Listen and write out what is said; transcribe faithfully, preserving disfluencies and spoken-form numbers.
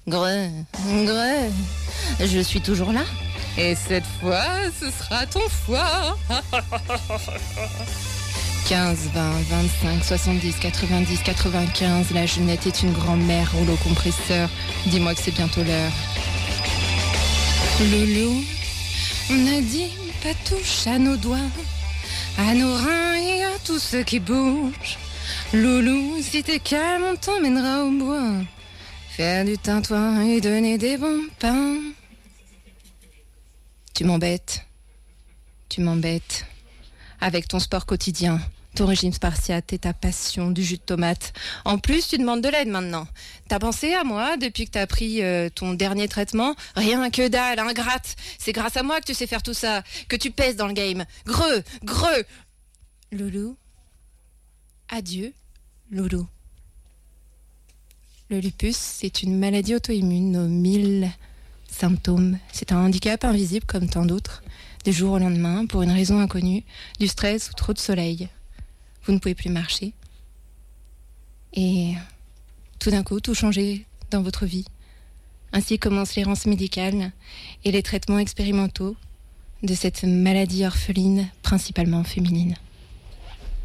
Greu, greu, je suis toujours là. Et cette fois, ce sera ton foie. quinze, vingt, vingt-cinq, soixante-dix, quatre-vingt-dix, quatre-vingt-quinze. La jeunette est une grand-mère rouleau compresseur. Dis-moi que c'est bientôt l'heure. Loulou, on a dit pas touche à nos doigts, à nos reins et à tout ce qui bouge. Loulou, si t'es calme, on t'emmènera au bois. Faire du tintouin et donner des bons pains. Tu m'embêtes. Tu m'embêtes. Avec ton sport quotidien, ton régime spartiate et ta passion du jus de tomate. En plus, tu demandes de l'aide maintenant. T'as pensé à moi depuis que t'as pris euh, ton dernier traitement ? Rien que dalle, ingrate. C'est grâce à moi que tu sais faire tout ça, que tu pèses dans le game. Greu, greu. Loulou. Adieu, Loulou. Le lupus, c'est une maladie auto-immune aux mille symptômes. C'est un handicap invisible comme tant d'autres. Du jour au lendemain, pour une raison inconnue, du stress ou trop de soleil. Vous ne pouvez plus marcher. Et tout d'un coup, tout changer dans votre vie. Ainsi commencent l'errance médicale et les traitements expérimentaux de cette maladie orpheline, principalement féminine.